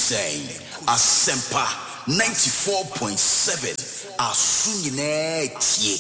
saying Asempa 94.7 Asunyine tie.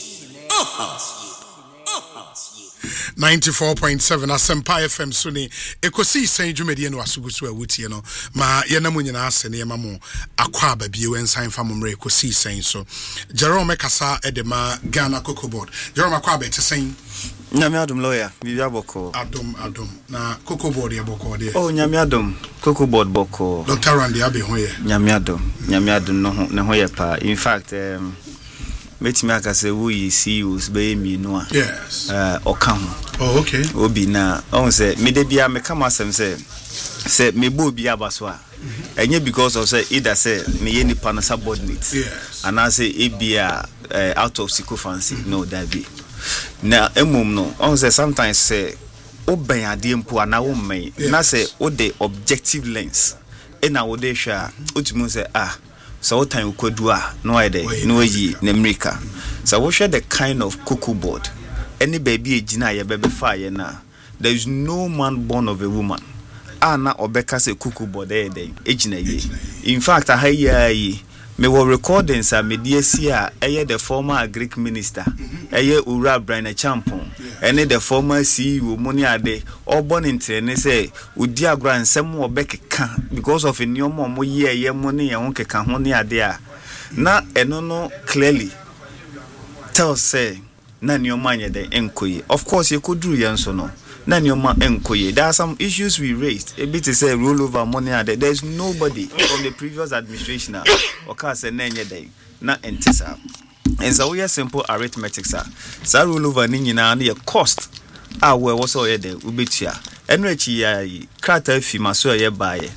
94.7 Asempa FM Suni ekosi sen dwumedie no asugusu awutie no ma yenamu nyina asene yemamu akwa babie wensan famumre ekosi sen so Jerome Kasa edema Ghana Cocoa Board Jerome akwa bete sen Nyame adom lawyer bibia boko adom na Cocoa Board ye boko de oh nyame adom Cocoa Board boko Dr. Randy Abe hoye nyame adom no ne hoye pa in fact metimi akase wo yi CEOs be mi no a yes oka ho oh okay obi na on say me de bia me kama asem say me bo bia baso a enye because of say either say me ye nipa na subordinate yes and I say e bia out of sycophancy no that be na emum no on say sometimes say oben ade mpo ana wo men na say o the objective lens e na wo de hwa otumu say so what time kodu a no ide no yi na America so we share the kind of Cocoa Board any baby ejina ye bebe fa ye na there is no man born of a woman na obeka say Cocoa Board ejina ye in fact I hear me were recordings a media the former Greek minister Ura Brian Champon and the former CEO money ade all born in train say udia grand some obeka because of a new mom ye money and won't can honey ade na no clearly tell say na new man ye de enkoye of course you could do yanso no na new man enkoye there are some issues we raised a bit to say roll over money ade there's nobody from the previous administration or can say na entisa and so we are simple arithmetic sir roll over ni nyina na cost we was all ye de ubetia enrechi ya krata fima so ye bae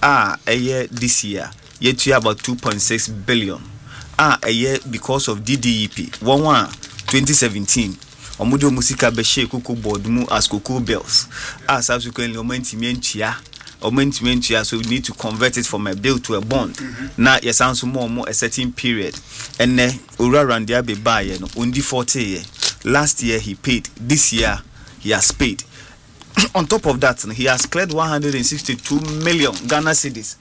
this year ye to about 2.6 billion because of DDEP 2017 omudo musika be share Cocoa Board mu as Cocoa Bells subsequently omentiment so we need to convert it from a bill to a bond na yes answer more a certain period and Ura Randy Abe buy no only 40 year last year he paid this year he has paid on top of that he has cleared 162 million Ghana cedis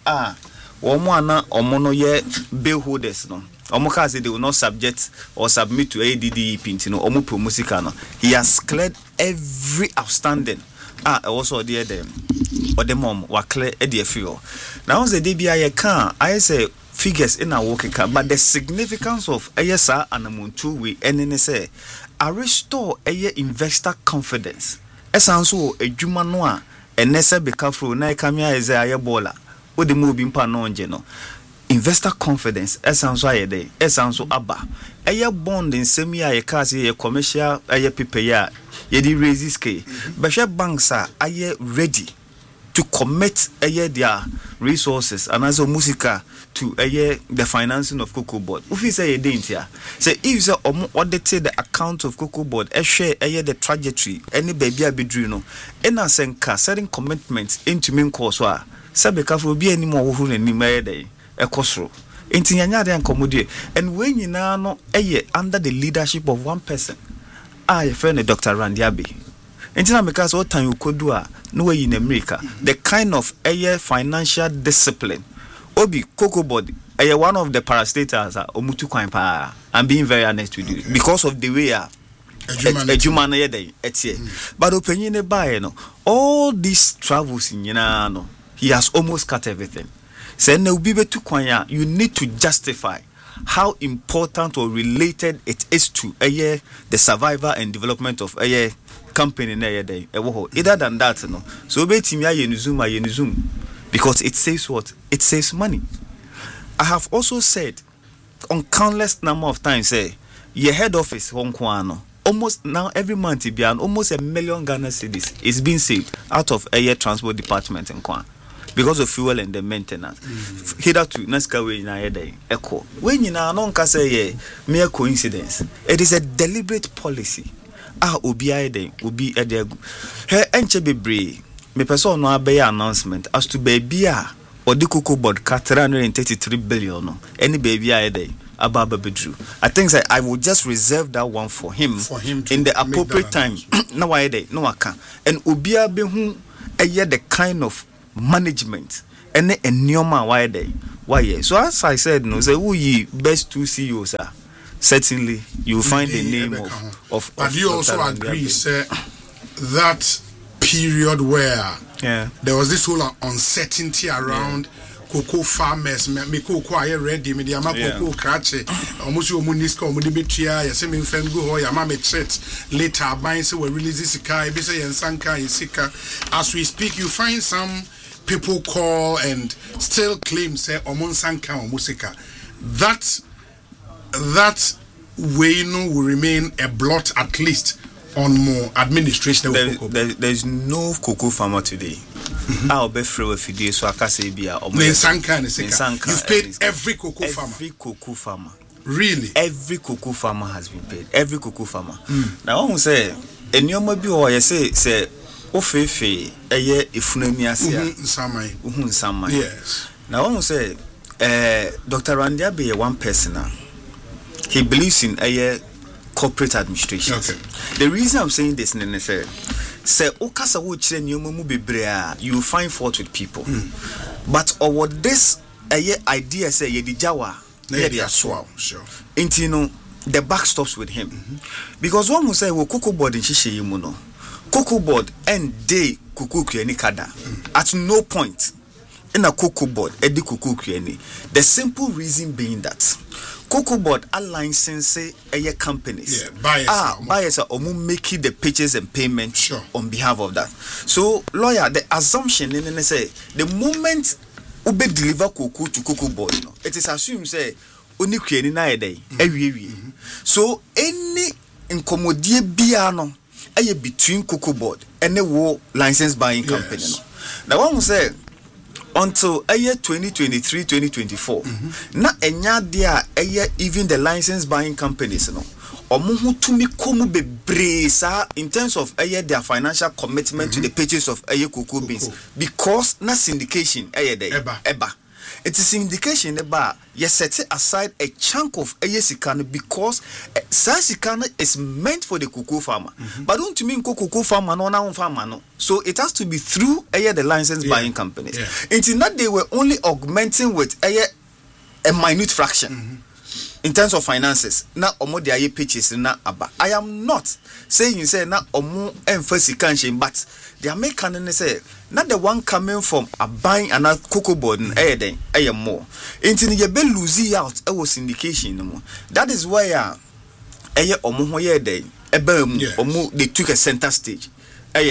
omono ye bill holders no Omoka said they will not subject or submit to ADDEP Pintino Omo Promusika no. He has cleared every outstanding. Also there them or the mom were clear EDFO. Now the DBI can I say figures in our working car, but the significance of ASR and Amuntu we NNSA I restore investor confidence. Esanso a Jumanoa and Nessa Becafro na Kamia is a bola. What the moving panonje no. Investor confidence essence why dey essence aba bond in same year ye commercial people ya ye di raise scale but banks are ready to commit their resources and as a musica to the financing of Cocoa Board if you say dey here say if you audit the account of Cocoa Board share the trajectory any baby abidru no na senka certain commitments into main course wa sabeka for bi ani mo wo hu ni mai dey ekosro enti nyanya de ankomodie and when nyina no under the leadership of one person your friend Dr. Randy Abe enti na because what time you could do no way in America the kind of financial discipline obi Cocoa Board one of the parastatals omutu kwan pa I'm being very honest with you because of the way ejuma na yede etie but opanyin ne bae no all these travels nyina no he has almost cut everything. Say you need to justify how important or related it is to the survival and development of a company either than that no so zoom because it says what it saves money. I have also said on countless number of times your head office almost now every month almost 1 million Ghana cedis is being saved out of transport department in Kwan because of fuel and the maintenance. Hitherto Naska way na yede echo. When you na no say mere coincidence. It is a deliberate policy. Obi ede obi edegu. He enche bebre. Me person no abey announcement as to baby or the Cocoa Board 333 billion no. Any baby ede ababa bedru. I think that I will just reserve that one for him in the appropriate time. No ede no aka. And obi abe hu the kind of management and nneɛma why dey why. So as I said, no, say who ye best two CEOs are, certainly you will find the name of but you also agree, sir, that period where there was this whole uncertainty around cocoa farmers, me cocoa I ready, me the cocoa crache, almost your munisco, mudibitia, yasemi fengu, yamame chet, later buying so we release this car, ebisa and sanka in sika. As we speak, you find some people call and still claim say omon sanka or musika. That way will remain a blot at least on more administration. There's no cocoa farmer today. I'll be free with you, so I can say be a you've paid every cocoa farmer. Every cocoa farmer. Really? Every cocoa farmer has been paid. Every cocoa farmer. Now, I won't say, and you might be or you say, Ofefe, a year if Samai. Yes. Now, I won't say, Dr. Randia be one person now. He believes in a year corporate administration. Okay. The reason I'm saying this, Nene, say Okasa would you will find fault with people. But over this idea say ye di Jawa, ye sure. Intino the back stops with him. Because one will say well Cocoa Board in Shishe Yimuno. Cocoa Board and day Kuku Krieni Kada. At no point in a Cocoa Board, Edi Kuku Krieni. The simple reason being that Cocoa Board are licensing companies. Buyers are making the purchase and payment on behalf of that. So, lawyer, the assumption in say the moment ube deliver cocoa to Cocoa Board, it is assumed say only creating a day every. So any incommodie biano between Cocoa Board and the war license buying company. Now one will say until a year 2023-2024 na enya dia even the license buying companies no omo to me komu bebre sa in terms of their financial commitment to the purchase of cocoa beans because na syndication eba it is indication eba you set aside a chunk of sikano because sikano is meant for the cocoa farmer but don't mean cocoa farmer no farmer no, so it has to be through the license buying companies. Until that they were only augmenting with a minute fraction in terms of finances. Na omo de aye purchase na aba. I am not saying say na omo emphasis kanche, but the American say not the one coming from a buying and a Cocoa Board and more. Until you be losing out syndication no more. That is why omo they took a center stage. But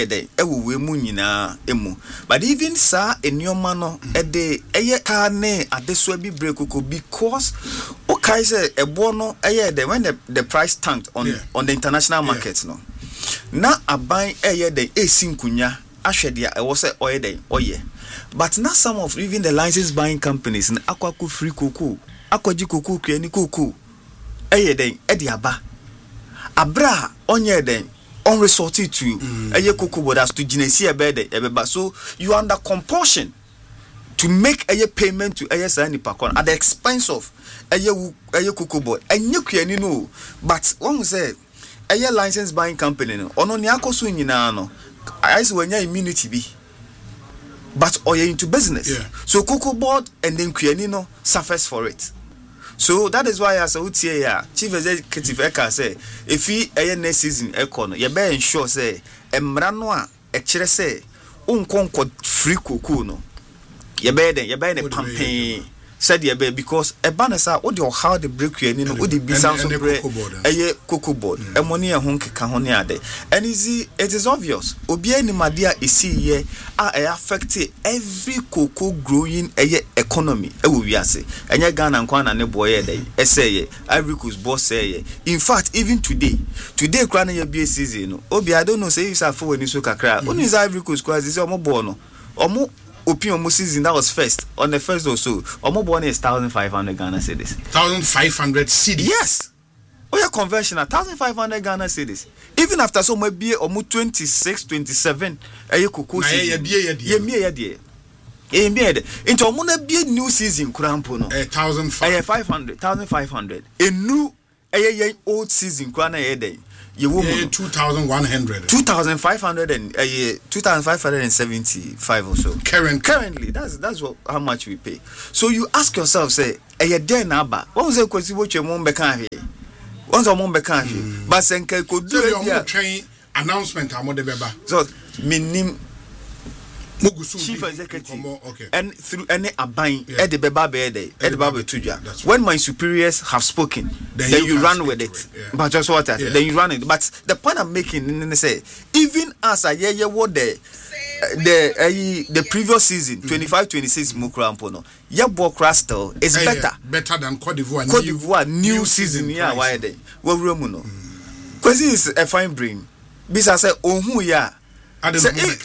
even sa in your mano de kane at the swabi break because okay say a bono when the price tanked on the international markets no na aban de sinkunya ahwedia I was say oye but now some of even the license buying companies na akwaku free cocoa akwaji cocoa kweni cocoa de aba abra onye den on resorted to a Cocoa Board as to Genesia bed. So you are under compulsion to make a payment to ASN Pakon at the expense of a Cocoa Board. And you can know, but one say a license buying company on Onyako Suninano. I say when your immunity be. But or you're into business. So Cocoa Board and then Kianino suffers for it. So that is why as I would say, Chief Executive Eka say, if he next season econo, you better ensure say, emranwa echere say, unkonko free cocoa no. You better campaign. Said ye be because a banasa odi or how the break you no odi be sound so bread Cocoa Board e money a honke ka ho ne ade and it is obvious obi ani madia isi ye affect every cocoa growing economy e wo wiase enye Ghana nkwa na ne boy dey say Ivory Coast boss say in fact even today kra na ye be season no obi I don't know say you say for when so kakra only is Ivory Coast kwa say omo bo no omo Opium season that was first on the first or so. Omo born is 1,500 Ghana cedis. 1,500 cedis. Yes. Oh yeah, conversion at 1,500 Ghana cedis. Even after so maybe omo 26, 27. Cocoa season. Into omo na be new season kurampo no. 1,500. 1,500. A new old season kwana ye day. You woman 2,100. 2,575 or so. Currently, that's what how much we pay. So you ask yourself, say, a day naba. What was it? Because what your mom becan here. Once a mom becan here, but Senke could do your train announcement. I'm the beba. So, minim. Chief executive, okay. And through any abine at the Beba Bede, at the Baba Tuja. When my superiors have spoken, then you run with it. Yeah. But just what then you run it. But the point I'm making, say, even as a year what the previous season, 25-26 Mukrampono, your book Crystal is better than Cote d'Ivoire new season. Yeah, why they? Well, Romuno. Because it's a fine brain. Because I say, oh, who ya? Because it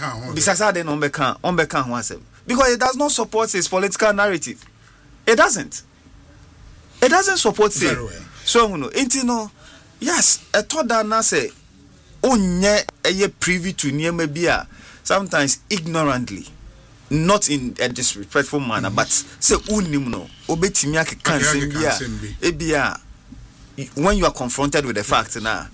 does not support his political narrative. It doesn't support it. Well. So yes, I thought that na say onye a privy to near maybe sometimes ignorantly, not in a disrespectful manner, but say unimno obetimia can ebia when you are confronted with the fact now.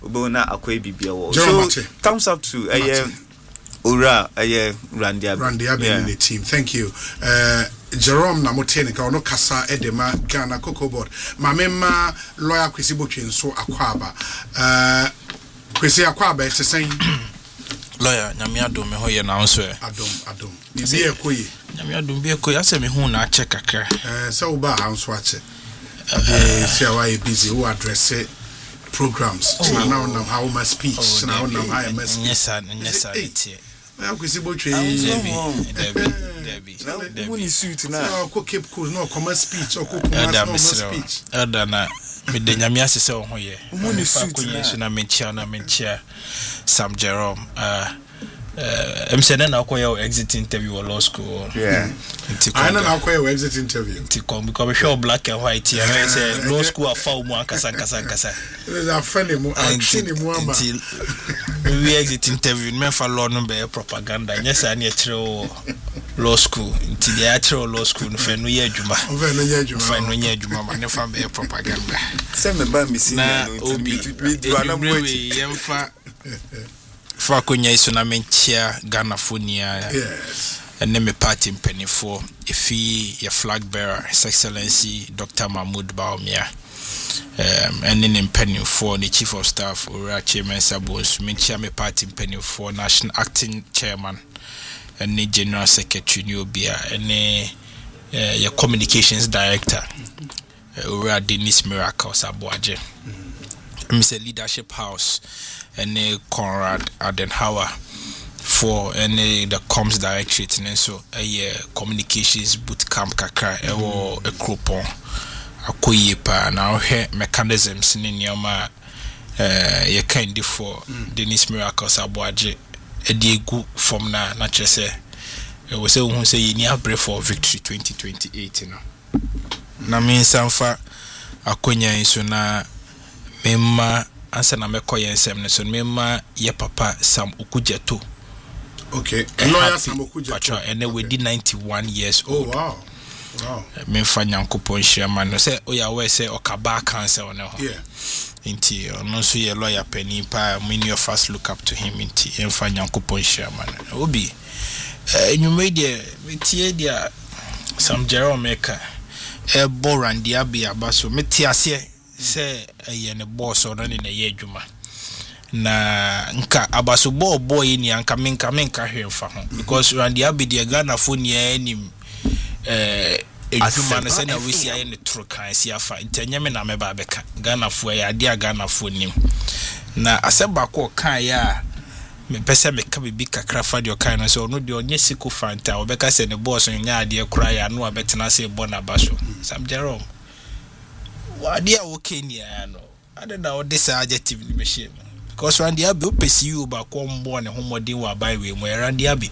So thumbs up to Ura Randiabi in the team. Thank you. Jerome Namotenika ono kasa edema Ghana Cocoa Board. Mamema lawyer Kwesi Botwe so Akwaba. Kwesi Akwaba it's saying lawyer Nyamiado me hoye na onso Adom. Bibi ekoyi. Nyamiado bi ekoyi ase me hu na ache kakra. So ba hanso ache. Say why busy who address it. Programs. Now how my speech. Now how my speech. Yes, sir. I could see Botwe. Debbie. Suit now. No, Cape Coast, no common speech or common speech. Adana, with the Nyamiasi so here. Money suit na menchia Sam Jerome. I'm saying now your exit interview or law school. Yeah. I know now your exit interview. Because we show black and white here. I say law school are far more kasa. There's a funny more. Until we exit interview, me for law number propaganda. Yes, I need to law school. Until the actual law school, no fe no ye juma. Fe no ye juma, man. Never be propaganda. Say me ba mi si na obi. Fakonya iso na menchia Ghana fonia. Yes. And then me party mpenifo ifi ya flag bearer His Excellency Dr. Mahmoud Baumia. And then mpenifo the Chief of Staff Ura Chairman Sabos menchia me party mpenifo National Acting Chairman and the General Secretary Nyobia and your Communications Director Ura Dennis Miracle Saboaje. Mr. Leadership House and Conrad Adenauer for any the comms directorate and so a communications boot camp kakra or a coupon akoyepa now here mechanisms in yama ye kind for Dennis Miracles Abuaje ediegu from na just say we say who say you need break for victory 2028 na mean sanfa akonya iso na memma ansa na mekoye ensem ne so memma ye papa Sam Okujeto. Okay, lawyer Sam Okujeto. And we did 91 years old. Oh wow. Me fa nyankopon hyiama no say oya we say okaba cancer on ho. Yeah. Inti ono so ye lawyer pani pa many of us look up to him inti emfa nyankopon hyiama no. Obi nyumedie metie dia Sam Jerome Meka Borandia bi abaso metiase say ne boss or na ye adwuma na nka abaso boy ni anka menka hwemfa ho because Randy Abidi Ghana phone ye anim adwuma na say na we see aye ne tro kan si afa ntanyame na meba beka Ghana phone ya ade Ghana phone nim na aseba ko kan ya me pese me ka bibi kakra fa de kan na so no de onye siko fanta obeka se ne boss nya ade kura ya no abetena se bona baso Sam Jerome wadi a Kenya no adena o this adjective ni machine because Randy Abi opesi you ba ko mbo ne homodin wa ban we mo Randy Abi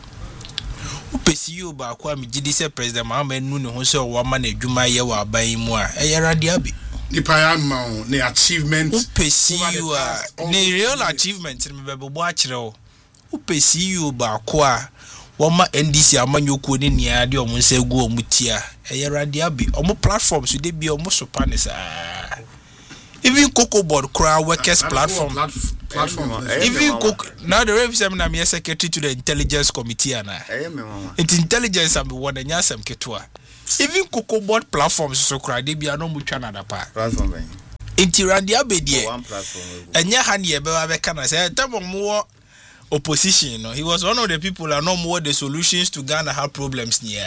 opesi you ba ko am gidi se president Muhammad nu ne ho se o ma na adwuma ye wa ban mu a Randy Abi ni pa ma ne achievement opesi you a ne real achievement ni be bo a kire o opesi you ba ko a woma NDC amanyoku ni nia de omo nse gu omutia Randy Abi omo platforms we dey bi omo sopa ne sa Even Cocoa Board crowd workers platform. Even now the rep I'm a secretary to the intelligence committee and it intelligence and one and yasam ketua. Even Cocoa Board platforms so cry they be no much another part. Inti Randia Bedie and Yahani Eba can I say more opposition, you know. He was one of the people that know more the solutions to Ghana have problems near.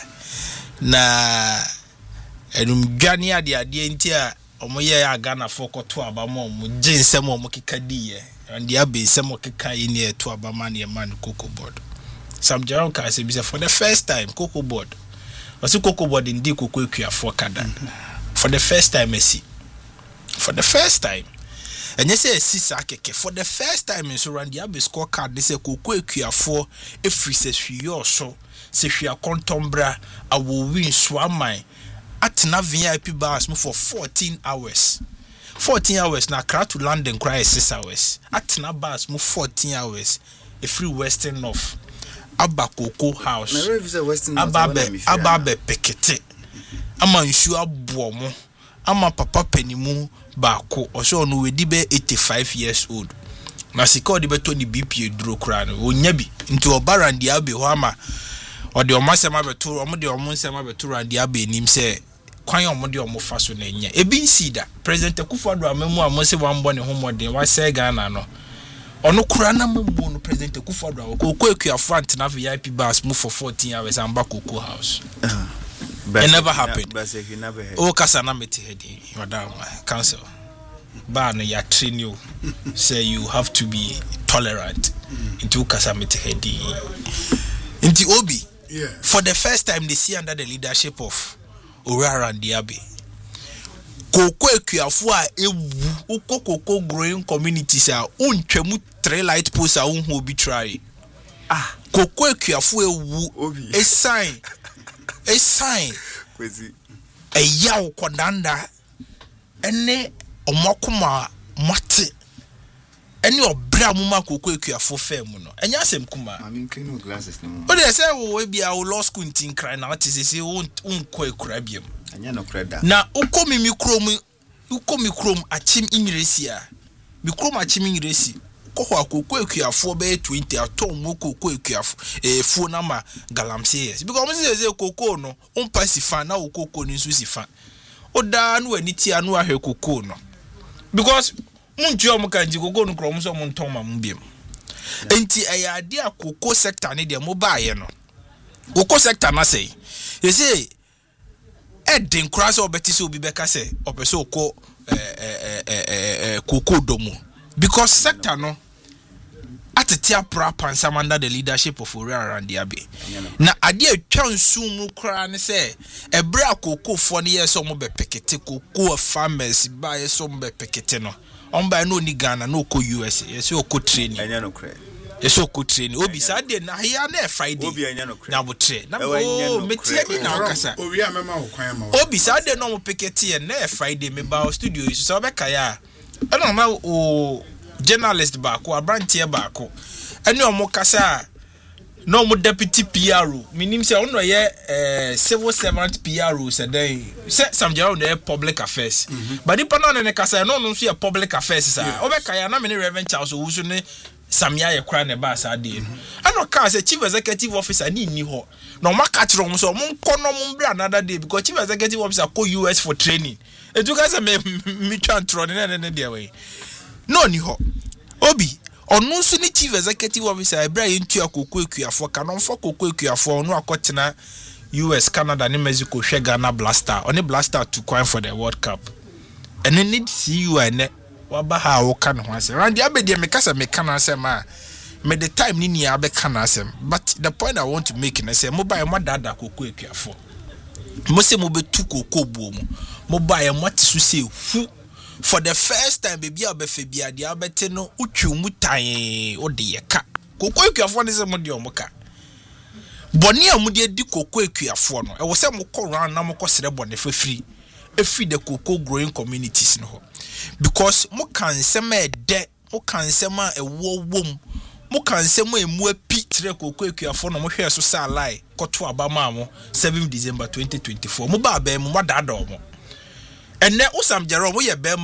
Na Gania the idea intia omoye Ghana foko to abamo mu jinsem omo kikadi and the abe semo kika in to abama ne man Cocoa Board. Some Jerome can say for the first time Cocoa Board. Was Cocoa Board in Diku Kuya for Kadan. For the first time I see. For the first time. And you say Sisakeke for the first time in Surandi Abe scorecard they say Cocoa Kuya for if we say she also say she a contombra I will win swamai at na VIP bars for 14 hours. 14 hours na crowd to London cry 6 hours. At na bars move 14 hours. A free Western North. Abba Cocoa House. Ababe Pekete. Ama nsu abuomo. Ama papa penimu bako. Oso no we dibe 85 years old. Na sika odi beto ni BPA duro kra no. Onyabi nti obara ndi abe ho ama. Odi omasema beto, omode omonsema beto randi abe nim se kwan omode omofa so na nya. Ebi nsida President Akufo-Addo amemu amose wambo ne homode wa se Ghana no. Ono kura na mambo no President Akufo-Addo Cocoa Ekuafo antina VIP bars move for 14 hours and back Cocoa House. It never happened. Oh, Kasana meti headi, madam council. Ban ya train you. Say you have to be tolerant. Into Kasameti headi. Into Obi. Yeah. For the first time they see under the leadership of Ora Randiabe. Cocoa Ekuafo a ewu cocoa growing communities a untwemu 3 light posts a unhu obi try. Cocoa Ekuafo ewu a sign Kwezi a yaw kodanda ene omokuma mate ene obra muma Cocoa Ekuafo fam no enya asem kuma I mean clean glasses no o dey say we be our law school tin cry na what is say unko ekura biem anya no kreda na ukomi mikrom achim ingresi a mikrom achim ingresi ko Cocoa Ekuafo be 20 atom mo Cocoa Ekuafo fo na ma galamsey yes because we say cocoa no pass fan na cocoa ni so si fan oda no ani ti anu ahwe cocoa no because munju am kan ji cocoa no krom so mon ton ma mbiem enti ayade a cocoa sector ne de mo baaye no cocoa sector na say you say Edin cross obeti so obi beka say opeso ko cocoa domo because sector no atetia proper some under the leadership of Ora Randiabe. Na ade atwa nsum kra ne se ebra cocoa fo ne yeso mo be pekete cocoa farmers ba yeso mo be pekete no omba no ni Ghana no ko USA yeso ko training anya no kra yeso ko training obi Saturday na ya na Friday obi anya no kra na botre na metie ni na okasa owi amema ho kwan ma obi Saturday no mo pekete na Friday me ba studio so be kaya ana ma o journalist baako abrantie baako ene omo kasa no mo deputy PRO minim se ono ye civil servant PRO se den se samjao no public affairs but ipa no ne kasa no so ye public affairs sa obekaya na me ne Reverend Charles Owusu ne samia ye kra ne ba sa de ano ka se chief executive officer ni ho no maka tro mo so mo nkono mo bra another day because chief executive officer go US for training etu ka se me twa tro ne de way no ni ho obi onu nso ni chief executive officer ebra yentu Cocoa Ekuafo kanon fo Cocoa Ekuafo onu akotena US Canada ne Mexico hwe Ghana Blaster oni Blaster to qualify for the World Cup and then need see you ene waba ha wo kan ho asem randi abede me kasa me kan asem a me the time ni nia be kan asem but the point I want to make na say mobile mo dada Cocoa Ekuafo mo se mo betu cocoa buo mo buy mo tisu se hu for the first time baby abefe bia dia abete no utwu mutan o de yeka Cocoa Ekuafo ne se mo de omoka boni amudi di Cocoa Ekuafo no e wo se mo kɔ ran na mo kɔ sere boni fafiri efi the cocoa growing communities no because mo kan sema ede mo kan sema ewo wom mo kan sema emu api tire Cocoa Ekuafo no mo hwe so sa lai kɔto abama mo 7 December 2024 mo ba ba mo dada mo ene usam Jerome ye be ma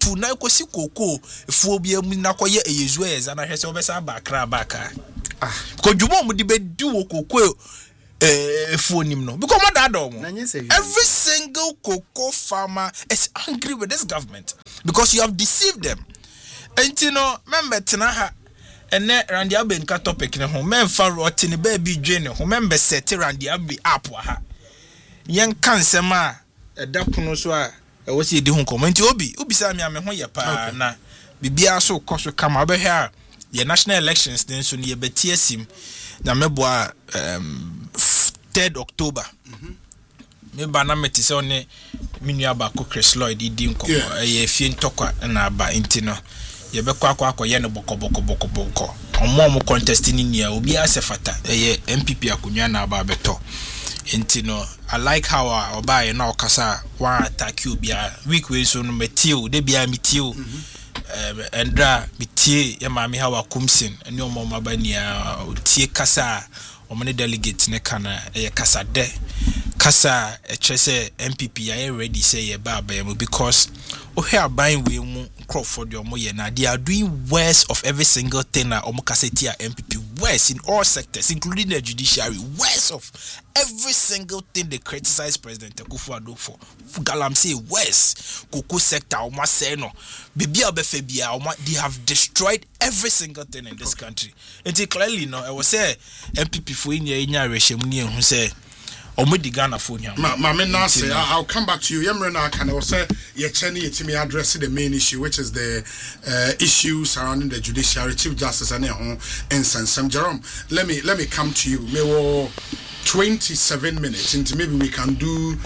pu na ekosi koko efuo bia mu na koye eyezu eza na hwese obesa ba kra baka ko dwumo mu de bedi wo koko efuo nim no because my dad every single cocoa farmer is angry with this government because you have deceived them. And you know, remember tena ene Randy Abe nka topic ne ho memfa rot ne baby dwene ho member set Randy Abe app wa ha yen kan sema eda pono so a wo se di ho comment obi sa me ho ye pa na bibia so koso kama obehwe a ye national elections den so ne ye betie sim na meboa 3rd October me ba na meti se one minua ba ko Chris Lloyd di nko ye fie ntokwa na ba intino ye be kwa ye no boko omo contest ni nia obi asefata ye MPP akonwa na ba beto intino. I like how oba ye na okasa wa attack you bia week we so no metio de bia metio endra bitie ye ma me ha wa kumsin ene omo mabania tie kasa omane delegate ne kana ye kasa de kasa echese MPP ya ready say ye ba because o here buying we mu Crawford na they are doing worse of every single thing na omo kaseti MPP worse in all sectors including the judiciary, worse of every single thing they criticize President Akufo-Addo for. Galamsey worse cocoa sector omo say no bibia obefebia omo they have destroyed every single thing in this country. It clearly no I was say MPP for nya rehwem ni ehun say Ghana phone here. I'll come back to you. Yemrena can also yetimi address the main issue, which is the issue surrounding the judiciary, Chief Justice and Sansam. Jerome, let me come to you. Maybe 27 minutes into maybe we can do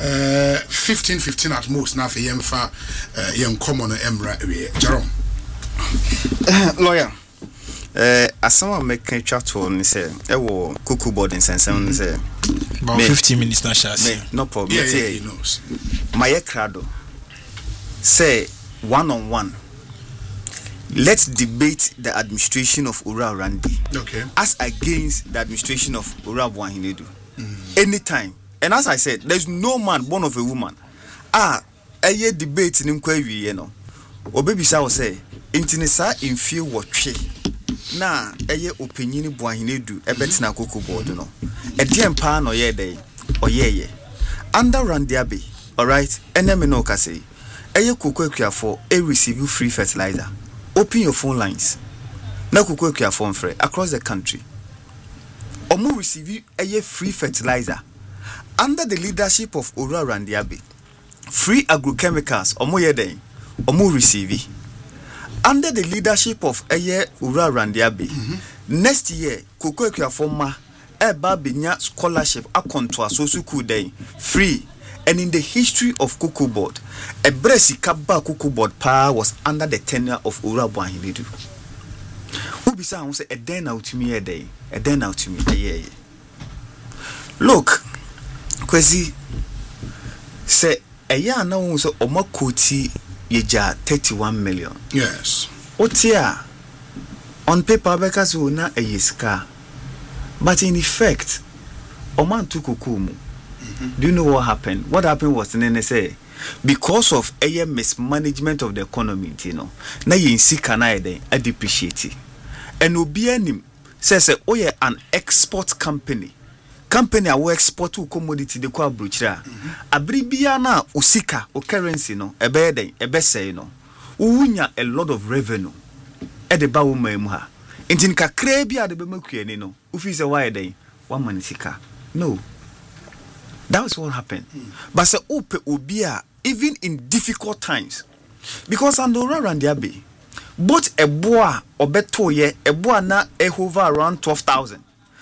15 at most now for Yemfa Yem Common Emra. Jerome. Lawyer. As someone make a chat on say wo cuckoo board in Sansam say about 15 minutes na shall no problem. Yeah, he knows. My crado say one-on-one. Let's debate the administration of Ura Randi. Okay. As against the administration of Ura Bwahinedu. Anytime. And as I said, there's no man born of a woman. Aye debate in Nkwewi, you know. Obebisa will say, Intinesa in few watch. Na aye opinion Bwahinedu, a betina cocoa board, no. A DM pan or ye day, or ye. Under Randiabe, alright, and no kase. Aye cocoa for a receive free fertilizer. Open your phone lines. Na cocoa phone free across the country. Omo receive aye free fertilizer. Under the leadership of Ura Randiabe, free agrochemicals, omo ye day, omo receive. Under the leadership of Eye Ura Randiabe, next year, Koko Ekwafoma, Binya scholarship a contour so suku day, free. And in the history of Cocoa Board, a Bresi Kaba Cocoa Board power was under the tenure of Ura Bwahinedu. Who besides say a den out to me a day, a den out to me a year. Look, Kwesi say a year now so Omakoti. Yeja 31 million. Yes. Otia on paper because we na a yiska. But in effect, Oman took ukumu. Do you know what happened? What happened was say because of a mismanagement of the economy, you know. Na yinsi kana I depreciate it. And obianim says an export company. Company a export to commodity de kwa bruchira abribia na usika o currency no ebe den ebe say no unya a lot of revenue e de ba wo mamu ha ntin kakra bia de be makuani no ufi say why den one man sika no that was what happened but say ope obia even in difficult times because andora Randiabe both a boa obeto ye a boa na e hover around 12,000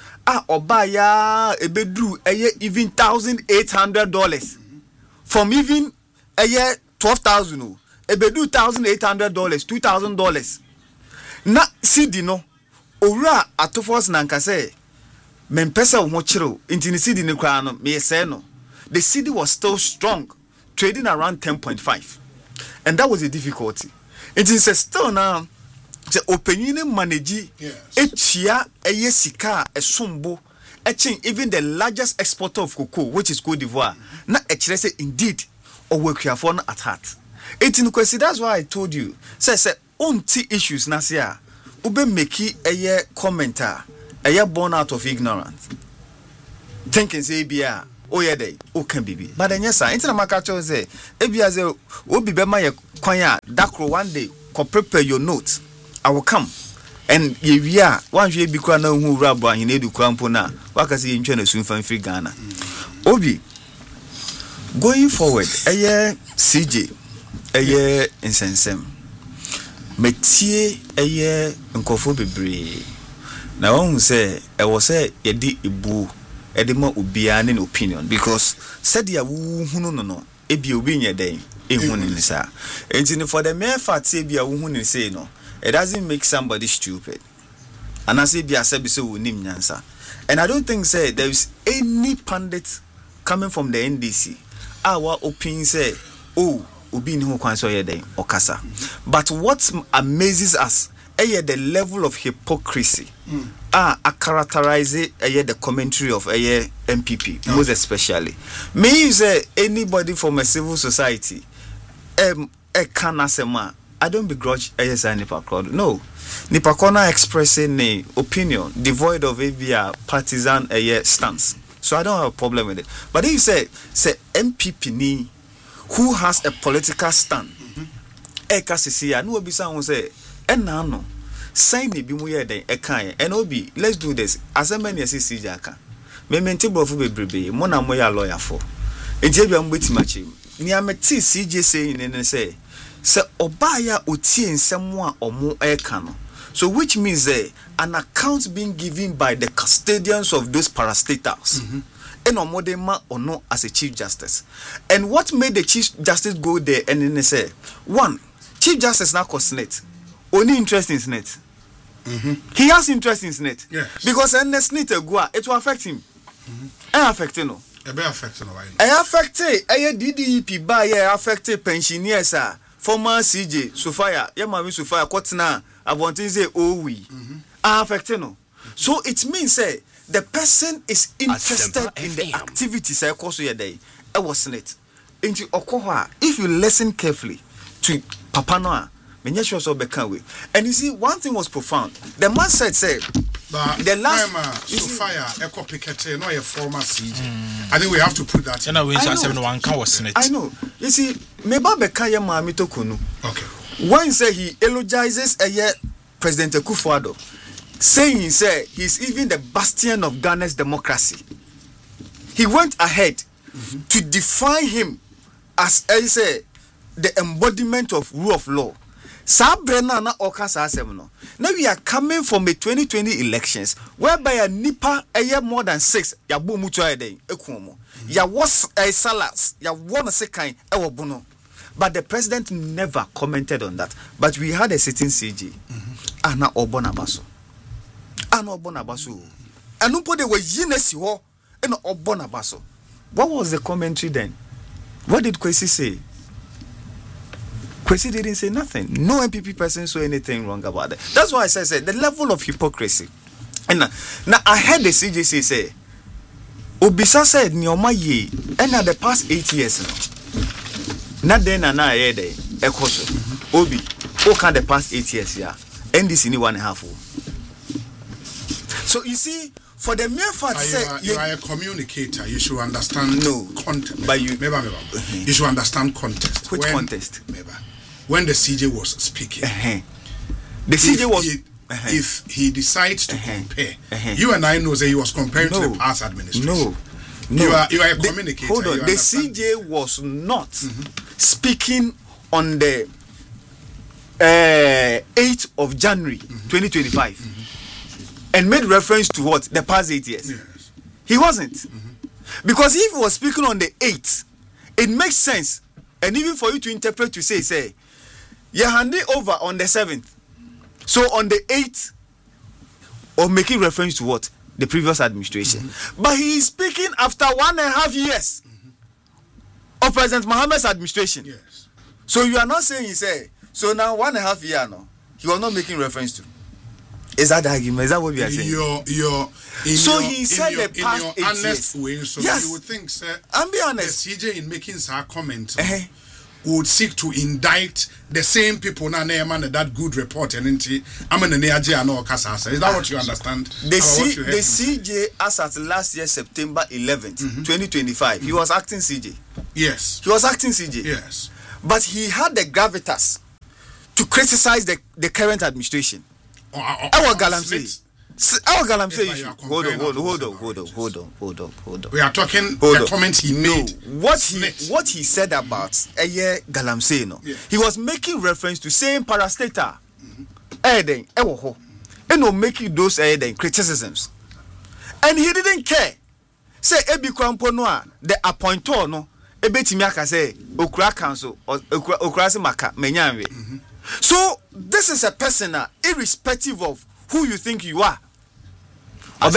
Obaya ebedru even $1,800 from even a year 12,000 ebedu $1,800 $2,000 na CD no owura atofos nanka say mempesa wo chiro intini CD ne kwa no me say no the CD was still strong trading around 10.5 and that was a difficulty it is still now the opinion manage echia sika esumbo echin even the largest exporter of cocoa which is Cote d'Ivoire na echire say indeed owekuafo no at heart 18 question, that's why I told you. Say, unti issues nasia. Ube meki a commenter, a born out of ignorance. Thinking say bia, oh yeah day, oh can be. But then yes, sir, into the market say, ebia ze, obi be my kwanya, dakro one day, prepare your notes. I will come. And ye are one year be crowned who rabba in edu crampona, wakasi in China soon from free Ghana. Obi, going forward, a year CJ, a year in Sensem. Metie a year in Kofu Bebre. Now, one say, I was say, a di ibu, a demo ubian in opinion, because said ya woo, no, a be obin day, a woman in sa. And for the mere fact, say be a woman say no, it doesn't make somebody stupid. And I say be a sabiso nim nyansa. And I don't think say there is any pundit coming from the NDC. Our opinion say, oh, ubi ni ho kwan so ye den okasa. But what amazes us the level of hypocrisy a characterize the commentary of MPP, most especially. May you say anybody from a civil society I don't begrudge Nipa crowd. No. Nipa Kona expressing an opinion devoid of a partisan stance. So I don't have a problem with it. But if you say MPP ni who has a political stand, eka sisi ya no be someone say enano sign ni bi mu ye den eka and obi let's do this as many as CJ aka me menti brofo bebrebe mo na mo ya lawyer for enti bia mo beti machi ni ameti CJ say ni say obaya otie nsem a omo eka no, so which means an account being given by the custodians of those parastatals and Omodema or no as a Chief Justice. And what made the Chief Justice go there and then say, one, Chief Justice now Snit. Only interest in Snit. He has interest in Snit. Yes. Because when Snit go, it will affect him. And affect no. It will affect no. I affect DDEP by affect pensioners former CJ Sofia, Yamami Sofia, Kotna, I want to say oh we. Affect no. So it means the person is interested in the activities I course your day. I wasn't it. Into Okoha, if you listen carefully to Papa Noah, and you see, one thing was profound. The man said, the last Sophia, Echo Pikete, no, a former CJ. I think we have to put that. I know. You see, Meba Bekaya Mamito Kunu. Okay. One say he eulogizes President Akufo-Addo, saying he's even the bastion of Ghana's democracy. He went ahead to define him as the embodiment of rule of law. Now we are coming from a 2020 elections whereby a NIPA more than 6 yabu mutu ekuomo ya was a salas ya wanna say kind bono. But the president never commented on that. But we had a sitting CG Ana Obonabaso. Ana Obonabaso. And nobody was yinesi ho and Obonabaso. What was the commentary then? What did Kwesi say? Kwesi didn't say nothing. No MPP person saw anything wrong about it. That's why I said the level of hypocrisy. And now I heard the CJC say, Obisa said Nyoma ye, and at the past 8 years now. Not then and I heard Ekoso. Obi, can the past 8 years yeah. NDC ni 1.5. So you see, for the mere fact you are a communicator, you should understand context. But you you should understand context. Which context? When the CJ was speaking, the CJ was if he decides to compare, you and I know that he was comparing to the past administration. No. You are a communicator. Hold on. The CJ was not speaking on the 8th of January 2025 and made reference to what? The past 8 years. Yes. He wasn't. Because if he was speaking on the 8th, it makes sense. And even for you to interpret to say, you hand it over on the 7th. So on the 8th, or making reference to what? The previous administration. But he is speaking after 1.5 years of President Mohammed's administration. Yes. So you are not saying so now 1.5 years now, he was not making reference to. Is that the argument? Is that what we are saying? He said the past 8 years. Way, so yes. you would think, sir, I'm being honest. The CJ in making some comment would seek to indict the same people na man that good report and is that what you understand? The CJ as at last year September 11th 2025 he was acting CJ. Yes, he was acting CJ. Yes, but he had the gravitas to criticize the current administration. Our Galamsey. Hold on. We are talking the comment he made. What he said about Galamsey, no. Yeah. He was making reference to saying parastatal. Making those criticisms. And he didn't care. Say Ebi Kwampo Noa, the appointor no, Ebetimi aka say Okra Council or Okra Maka Menyanwe. So this is a person irrespective of who you think you are. And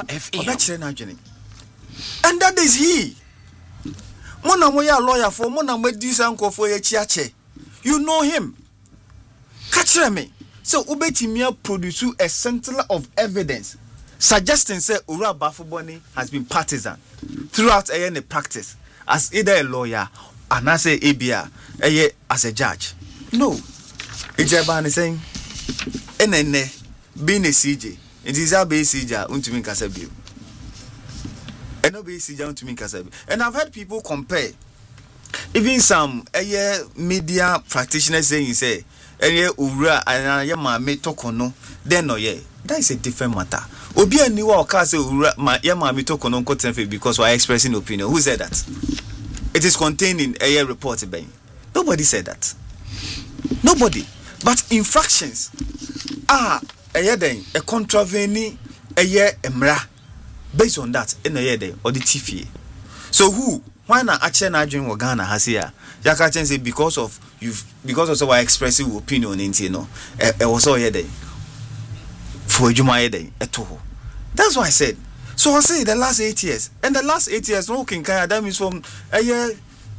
that is he. Mona moya lawyer for Mona Medisanko for Chiache. You know him. Catch me. So Ubetimia produce a central of evidence suggesting say Ura Bafuboni has been partisan throughout the practice as either a lawyer and as a ABR as a judge. No. Ijaban is saying NNA being a CJ. It is a CJ untumi kasabi. And no CJ untumi kasabi. And I've heard people compare. Even some media practitioners saying say ura and yama tokono then no that is a different matter. Obi aniwa oka say ura yama tokono nkotenfe because we are expressing opinion. Who said that? It is contained in a report. Nobody said that. Nobody. But infractions are a contravening emra based on that in a year or the TV. So who? Why not actually not doing what Ghana has here? Yaka say because of our expressing opinion in it was all here for Juma at all. That's why I said. So I say the last 8 years, and the last 8 years, no King Kaya, that means from a year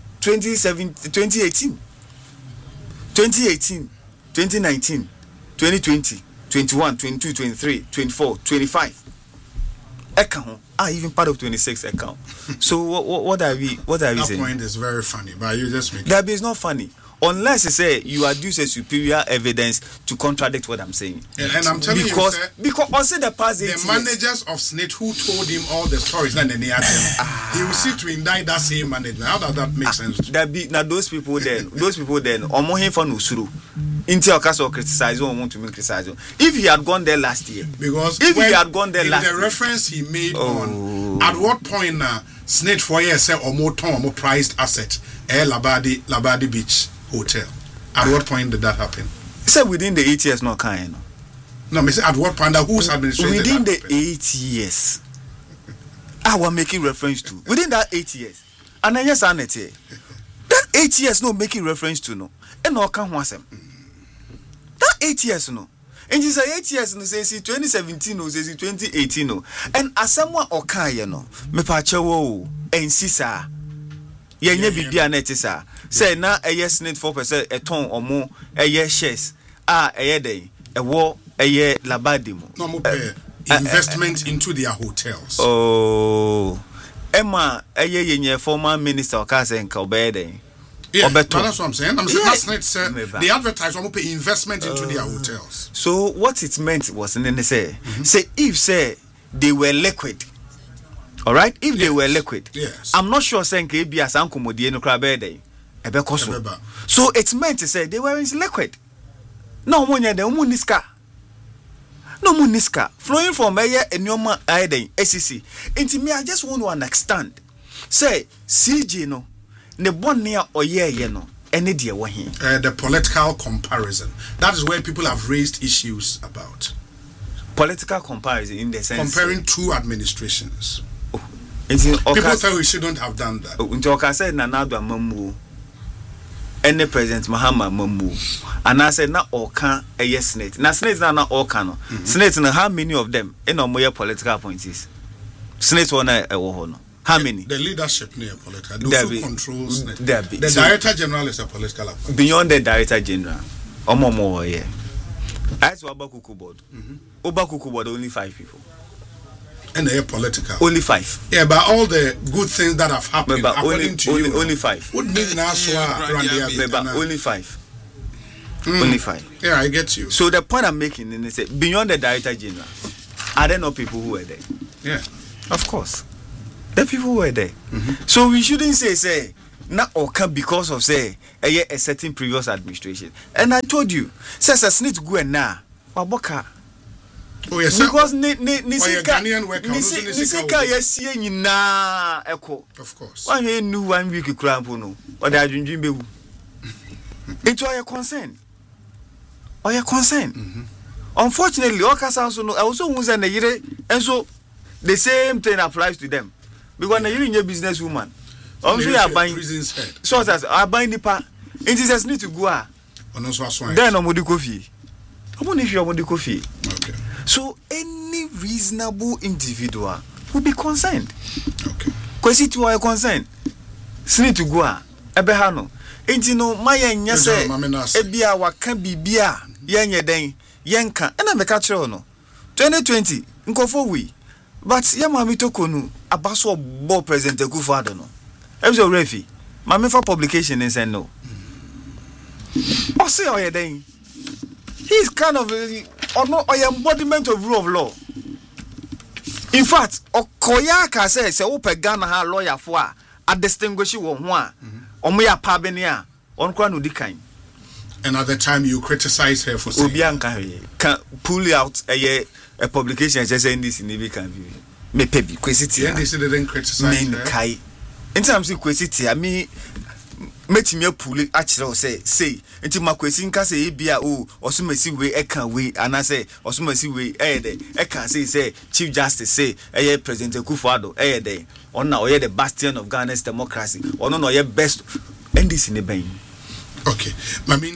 2018, 2019, 2020, 21, 22, 23, 24, 25. Account. Even part of 26 account. So what are we saying? That point is very funny, but you just make that is not funny. Unless you say you adduce a superior evidence to contradict what I'm saying. And I'm telling because also the past the managers of SNIT who told him all the stories and then he will seek to indict that same management. How does that make sense? Now those people then omohin for usuru. Until Okaso criticize or want to criticize. If he had gone there last year. Because if he had gone there last year. The reference he made on at what point SNIT for years said or more prized asset Labadi Beach Hotel. At what point did that happen? He said within the 8 years, not kind. No, me say at what point whose administration? Within the 8 years. I was making reference to. Within that 8 years. And then yes, Annette. That 8 years no making reference to no. And no can was him. That 8 years no. And you say 8 years no say 2017 no say 2018 no. And as someone okay no. Me pa chewo and sisa. Yenye bibia neti sa. Say na SNIT 4% a ton or more shares. Den a war labadi mo. No more investment into their hotels. Oh, Emma yenye former minister Okase and Kalbeden. Yeah, that's what I'm saying. I'm saying SNIT said the advertisers will pay investment into their hotels. So what it meant was say if they were liquid. All right, if they were liquid, yes. I'm not sure saying KB as Uncle Modi no crabede. So it's meant to say they were in liquid. No money the muniska. No muniska flowing from a enyoma aiden SEC. Into me, I just want to understand. Say CG no ne bon near or no any dear one here. The political comparison. That is where people have raised issues about political comparison in the sense comparing two administrations. People say we shouldn't have done that. Until I said Nanado Mamu and the President Mahama Mamu. And I said not all can a yes SNIT. Now SNIT not all can. SNIT how many of them in no more political appointees? SNIT one a how many? The leadership near political. Those who controls SNIT. The so, Director General is a political appointee. Beyond the Director General. More yeah. As Obakuku board. Obakuku board only 5 people. And they're political. Only 5. Yeah, but all the good things that have happened, but according to you, only 5. Would mean only 5. Only 5. Yeah, I get you. So the point I'm making is that beyond the Director General, are there not people who were there? Yeah. Of course. The people who were there. Mm-hmm. So we shouldn't say, not okay because of say a certain previous administration. And I told you, says a snitch go and now. Waboka. Oh yes, because Nisika yes na echo. Of course. One he knew 1 week crampo no. Or the dream be. It's all your concern. Or your concern. Unfortunately, Okasa so no also who say na yire and so the same thing applies to them. Because na yire in your businesswoman. Also you are buying prison's head. So as I buy nipa. It is need to go a. Then omodi kofi. Omoni fi omodi kofi. Okay. So any reasonable individual will be concerned. Okay. Kwesi to are concerned. Sini to go a ebeha no. Enti no maye nya se ebia waka bibia yenye den yenka na meka kire no. 2020 nkofo we. But yamami tokonu abaso bo President Akufo-Addo no. Ebiso refi. Mami for publication and say no. O say oyeden. He's kind of or embodiment of rule of law. In fact, Okoyaka says, "Ope Ghana ha lawyer for a distinguished one. Omoya pabenia on kwanu dikan." And at the time, you criticize her for saying, "Obianka can pull out a publication just saying this in the can be me pebi kwesiti." And they said they didn't criticize her. Kai. In terms of kwesiti, I mean. Metimia puli achiro say enti makwesi nka say bia o osumasi we e kan we anase osumasi we de e kan say Chief Justice say President Akufo-Addo de ona oye the bastion of Ghana's democracy ono no ye best NDC ne ben. Okay, mami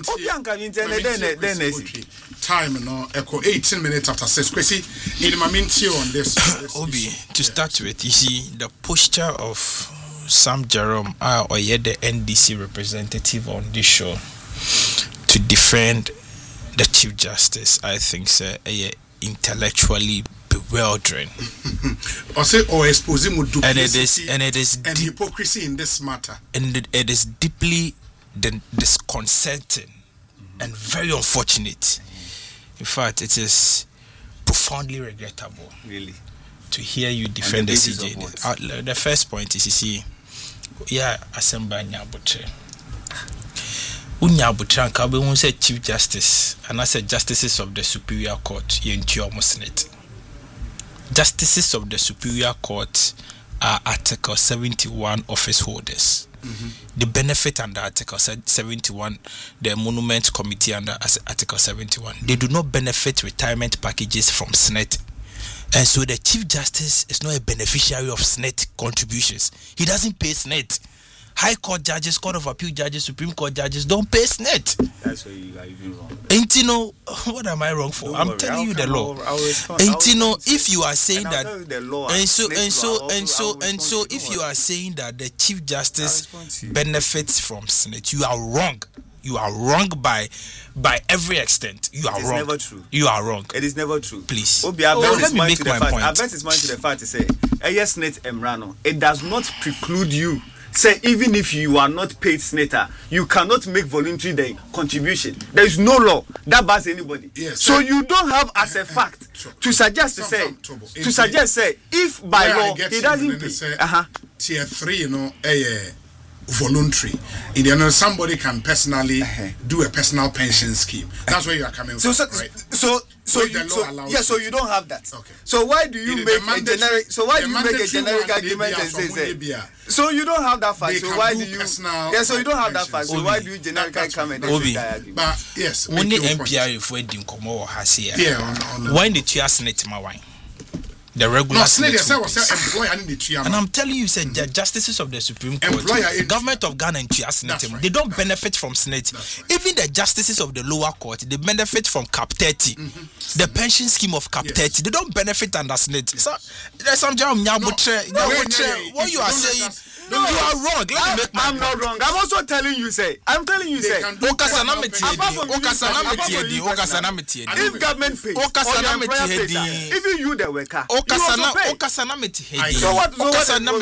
time no echo 18 minutes after 6 kwesi in mami on this Obi to start with, you see the posture of Sam Jerome or the NDC representative on this show to defend the Chief Justice, I think intellectually bewildering. Or exposing with duplicity and hypocrisy in this matter. And it is deeply disconcerting and very unfortunate. In fact, it is profoundly regrettable. Really? To hear you defend the CJ. The first point is, you see, Asemba Nyabutre. Unyabutre and Kabe won't say Chief Justice, and I said Justices of the Superior Court, Yentuomo Senate. Justices of the Superior Court are Article 71 office holders. The benefit under Article 71, the Monument Committee under Article 71, they do not benefit retirement packages from Senate. And so the Chief Justice is not a beneficiary of SNET contributions. He doesn't pay SNET. High Court judges, Court of Appeal judges, Supreme Court judges don't pay SNET. That's where you are even wrong. Ain't you know, what am I wrong for? Don't I'm telling you the law. Ain't you know, if you are saying that, if you are saying that the Chief Justice benefits from SNET, you are wrong. You are wrong by every extent. You are wrong. It is never true. You are wrong. It is never true. Please. Let me make my point. I bet it's mine to the fact to say, yes, Net Emrano. It does not preclude you. Say, even if you are not paid senator, you cannot make voluntary contribution. There is no law that bars anybody. Yes, so you don't have as a fact to suggest say, if by law he doesn't pay. Tier 3, voluntary. In the end, somebody can personally do a personal pension scheme. That's where you are coming from, right? So you don't have that. Okay. So why do you make a generic? So why do you make a generic argument and say? So you don't have that fact. So why do you? So you don't have that fact. So why do you generically come and say that? But yes, when the MPR if we didn't come over has here. When did you ask Senate my wine? The regular and I'm telling you, said the justices of the Supreme Court, the government of Ghana and Senate, they don't benefit from Senate. Even the justices of the lower court, they benefit from Cap 30, the pension scheme of Cap 30. They don't benefit under Senate. So there's some job. What you are saying? You are wrong. Let me make my I'm not wrong. I'm also telling you, say. I'm telling you, say. If government pays, even you the worker, you also pay. So what? Let me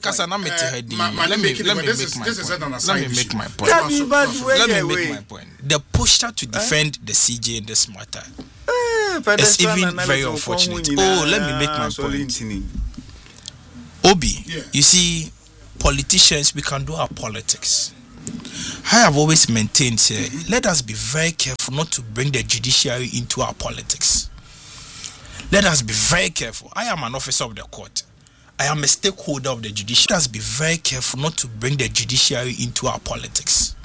make my point. Let me make my point. The posture to defend the CJ in this matter is even very unfortunate. Let me make my point. Obi, you see, politicians, we can do our politics. I have always maintained, let us be very careful not to bring the judiciary into our politics. Let us be very careful. I am an officer of the court. I am a stakeholder of the judiciary. Let us be very careful not to bring the judiciary into our politics.